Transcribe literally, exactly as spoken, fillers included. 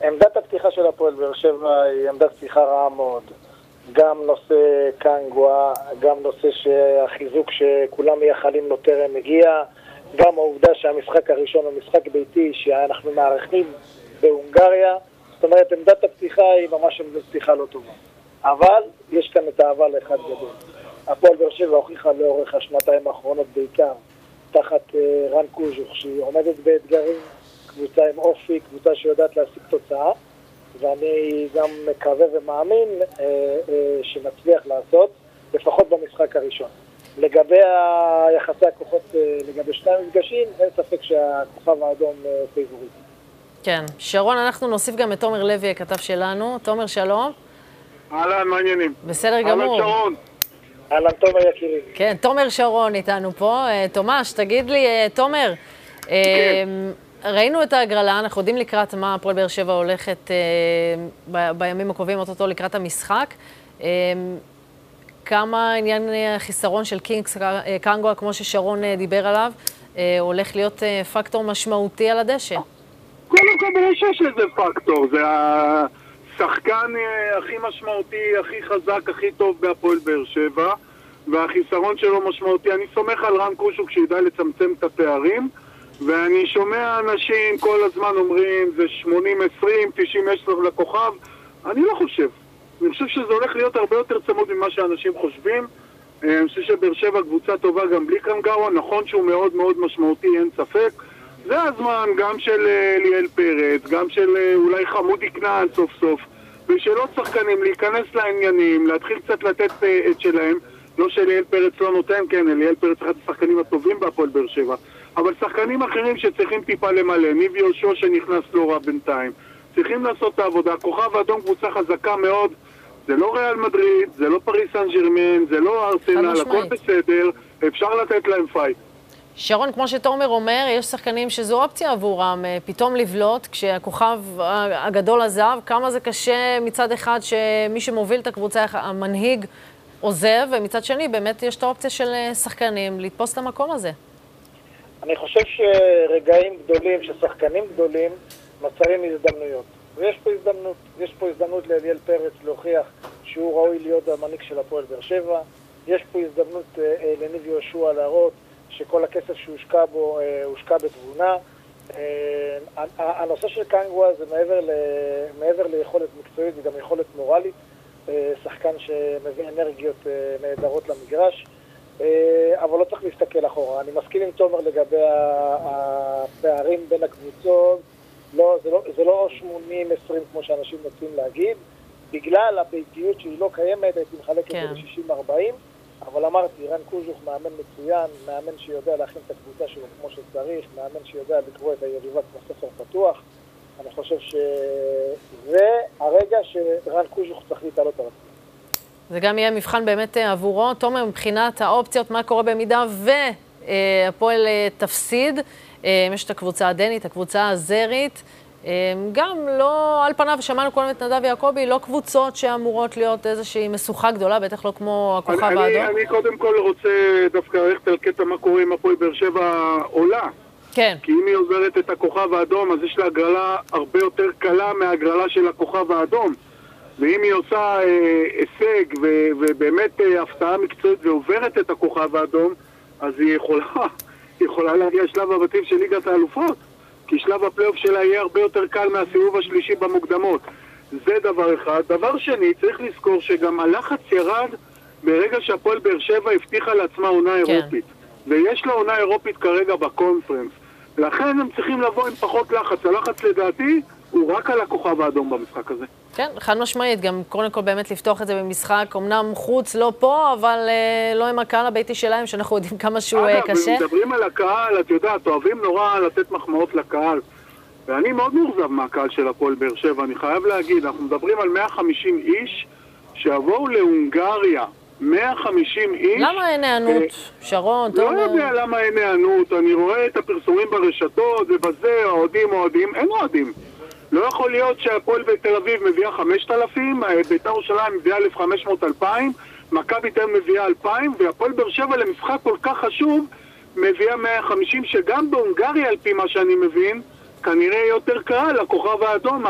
עמדת הפתיחה של הפועל באר שבע היא עמדת פתיחה רעה מאוד. גם נושא קנגווה, גם נושא שהחיזוק שכולם מייחלים לו טרם מגיע, גם העובדה שהמשחק הראשון הוא משחק ביתי שאנחנו מערכים בהונגריה. זאת אומרת, עמדת הפתיחה היא ממש עמדת פתיחה לא טובה. אבל יש כאן את האבל אחד גדול. הפועל באר שבע הוכיחה לאורך השנתיים האחרונות בעיקר תחת uh, רן קוז'וך, שהיא עומדת באתגרים, קבוצה עם אופי, קבוצה שיודעת להשיג תוצאה, ואני גם מקווה ומאמין uh, uh, שנצליח לעשות, לפחות במשחק הראשון. לגבי יחסי הכוחות, uh, לגבי שני המפגשים, אין ספק שהכוכב האדום uh, פייבוריט. כן. שרון, אנחנו נוסיף גם את תומר לוי, הכתב שלנו. תומר, שלום. אהלן, מעניינים. בסדר גמור. אהלן, שרון. אהלן, תומר יקירי. כן, תומר שרון איתנו פה. תומש, תגיד לי, תומר, כן. ראינו את ההגרלה, אנחנו יודעים לקראת מה הפועל באר שבע הולכת ב- בימים הקרובים אותו לקראת המשחק. כמה עניין החיסרון של קינגס קנגווה, כמו ששרון דיבר עליו, הולך להיות פקטור משמעותי על הדשא? קודם כל ברור שזה פקטור, זה השחקן הכי משמעותי, הכי חזק, הכי טוב בהפועל באר שבע, והחיסרון שלו משמעותי. אני סומך על רן קוז'וך שידע לצמצם את הפערים, ואני שומע אנשים כל הזמן אומרים זה שמונים עשרים, תשעים עשר לכוכב. אני לא חושב. אני חושב שזה הולך להיות הרבה יותר צמוד ממה שאנשים חושבים. אני חושב שבאר שבע קבוצה טובה גם בלי קנגווה, נכון שהוא מאוד מאוד משמעותי, אין ספק. זה הזמן גם של ליאל פרץ, גם של אולי חמודי כנען סוף סוף, ושל עוד שחקנים להיכנס לעניינים, להתחיל קצת לתת את שלהם. לא שליאל פרץ לא נותן, כן, ליאל פרץ אחד השחקנים הטובים בהפועל באר שבע, אבל שחקנים אחרים שצריכים טיפה למלא, ניב יהושע שנכנס לא רע בינתיים, צריכים לעשות את העבודה. כוכב האדום קבוצה חזקה מאוד, זה לא ריאל מדריד, זה לא פריס סן ז'רמן, זה לא ארסנל, הכל בסדר, אפשר לתת להם פייט. שרון, כמו שתומר אומר, יש שחקנים שזו אופציה עבורם, פתאום לבלוט, כשהכוכב הגדול עזב, כמה זה קשה מצד אחד שמי שמוביל את הקבוצה, המנהיג, עוזב, ומצד שני באמת יש את האופציה של שחקנים לתפוס את המקום הזה. אני חושב שרגעים גדולים, ששחקנים גדולים, מצרים הזדמנויות. ויש פה הזדמנות, יש פה הזדמנות לאליאל פרץ להוכיח שהוא ראוי להיות המנהיג של הפועל באר שבע. יש פה הזדמנות אה, לניב יהושע להראות שכל הכסף שהושקע בו, אה, הושקע בתבונה. אה, הנושא של קנגווה זה מעבר, ל, מעבר ליכולת מקצועית וגם יכולת מורלית. אה, שחקן שמביא אנרגיות אה, נהדרות למגרש. אבל לא צריך להסתכל אחורה. אני מסכים עם תומר לגבי הפערים בין הקבוצות. לא, זה לא, זה לא שמונים עשרים כמו שאנשים רוצים להגיד. בגלל הביתיות שהיא לא קיימת, הייתי מחלק את זה ל-שישים ארבעים. אבל אמרתי, רן קוז'וך מאמן מצוין, מאמן שיודע להכין את הקבוצה שלו כמו שצריך, מאמן שיודע לקרוא את היריבה כמו ספר פתוח. אני חושב שזה הרגע שרן קוז'וך צריך להתעלות על עצמו. זה גם יהיה מבחן באמת עבורו. תומר, מבחינת האופציות, מה קורה במידה והפועל תפסיד? יש את הקבוצה הדנית, הקבוצה הזרית. גם לא, על פניו, שמענו קודם את נדב יעקבי, לא קבוצות שאמורות להיות איזושהי משוכה גדולה, בטח לא כמו הכוכב האדום. אני, אני קודם כל רוצה דווקא ללכת על קטע מה קורה עם הפועל באר שבע עולה. כן. כי אם היא עוזרת את הכוכב האדום, אז יש לה הגרלה הרבה יותר קלה מהגרלה של הכוכב האדום. ואם היא עושה אה, הישג ו- ובאמת אה, הפתעה מקצועית ועוברת את הכוכב האדום, אז היא יכולה, היא יכולה להגיע שלב הבתים של ליגת האלופות, כי שלב הפלייאוף שלה יהיה הרבה יותר קל מהסיבוב השלישי במוקדמות. זה דבר אחד. דבר שני, צריך לזכור שגם הלחץ ירד ברגע שהפועל באר שבע הבטיחה לעצמה עונה אירופית. כן. ויש לה עונה אירופית כרגע בקונפרנס. לכן הם צריכים לבוא עם פחות לחץ. הלחץ לדעתי הוא רק על הכוכב האדום במשחק הזה. כן, חד משמעית, גם קודם כל באמת לפתוח את זה במשחק, אמנם חוץ לא פה, אבל אה, לא עם הקהל הביתי שלהם, שאנחנו יודעים כמה שהוא אגב, קשה. אגב, מדברים על הקהל, את יודעת, אוהבים נורא לתת מחמאות לקהל, ואני מאוד מורזב מהקהל של הפועל באר שבע, אני חייב להגיד, אנחנו מדברים על מאה וחמישים איש שיבואו להונגריה, מאה וחמישים איש. למה אין הענות, שרון? לא יודע למה אין הענות, אני רואה את הפרסומים ברשתות, ובזה, אוהדים, אוהדים, אין אוהדים. לא יכול להיות שהפועל בתל אביב מביאה חמשת אלפים, בית"ר ירושלים מביאה אלף וחמש מאות אלפיים, מכבי תל אביב מביאה אלפיים, והפועל באר שבע למשחק כל כך חשוב מביאה מאה וחמישים, שגם בהונגריה על פי מה שאני מבין, כנראה יותר קהל, הכוכב האדום.